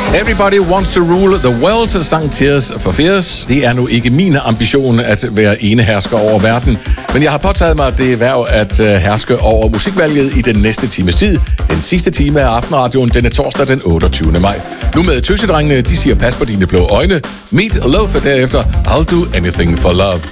Everybody Wants to Rule the World, sang Tears for Fears. Det er nu ikke min ambition at være enehersker over verden, men jeg har påtaget mig det værv at herske over musikvalget i den næste times tid. Den sidste time af Aftenradioen, denne torsdag den 28. maj. Nu med Tøsedrengene, de siger pas på dine blå øjne. Meat Loaf derefter, I'll Do Anything for Love.